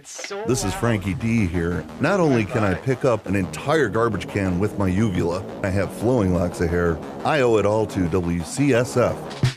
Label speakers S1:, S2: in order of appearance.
S1: This is Frankie D here. Not only can I pick up an entire garbage can with my uvula, I have flowing locks of hair. I owe it all to WCSF.